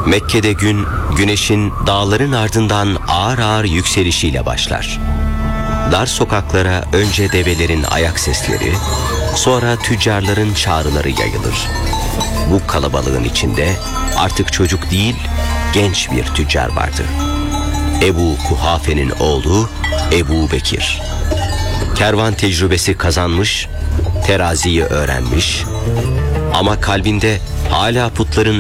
Mekke'de gün, güneşin dağların ardından ağır ağır yükselişiyle başlar. Dar sokaklara önce develerin ayak sesleri, sonra tüccarların çağrıları yayılır. Bu kalabalığın içinde artık çocuk değil, genç bir tüccar vardı. Ebu Kuhafe'nin oğlu Ebu Bekir. Kervan tecrübesi kazanmış, teraziyi öğrenmiş ama kalbinde hala putların